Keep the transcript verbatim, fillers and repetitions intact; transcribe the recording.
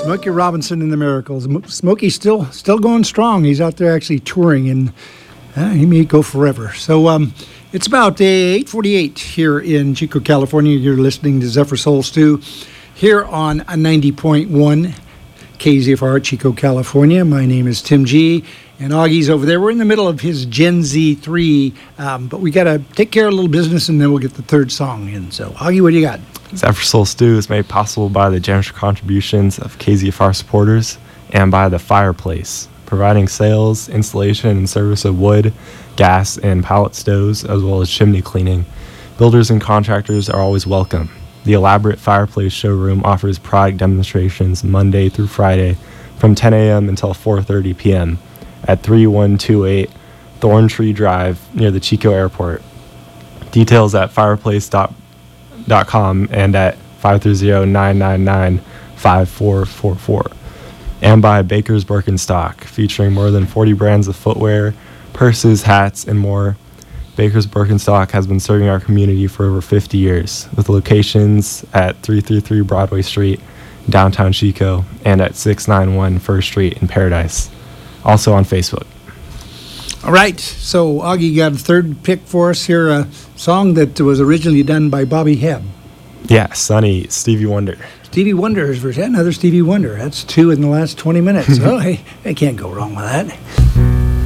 Smokey Robinson and the Miracles. Smokey's still still going strong. He's out there actually touring, and uh, he may go forever. So um, it's about uh, eight forty-eight here in Chico, California. You're listening to Zephyr Soul Stew here on ninety point one K Z F R, Chico, California. My name is Tim G. And Augie's over there. We're in the middle of his Gen Z three, um, but we got to take care of a little business, and then we'll get the third song in. So, Augie, what do you got? Zephyr Soul Stew is made possible by the generous contributions of K Z F R supporters and by The Fireplace, providing sales, installation, and service of wood, gas, and pallet stoves, as well as chimney cleaning. Builders and contractors are always welcome. The elaborate Fireplace showroom offers product demonstrations Monday through Friday from ten a.m. until four thirty p.m. at thirty-one twenty-eight Thorntree Drive near the Chico Airport. Details at fireplace dot com and at five three zero, nine nine nine, five four four four. And by Baker's Birkenstock, featuring more than forty brands of footwear, purses, hats, and more. Baker's Birkenstock has been serving our community for over fifty years, with locations at three thirty-three Broadway Street, downtown Chico, and at six ninety-one First Street in Paradise. Also on Facebook. All right, so Augie got a third pick for us here, a song that was originally done by Bobby Hebb. Yeah, Sonny, Stevie Wonder. Stevie Wonder's version, another Stevie Wonder. That's two in the last twenty minutes. Oh, hey, I can't go wrong with that.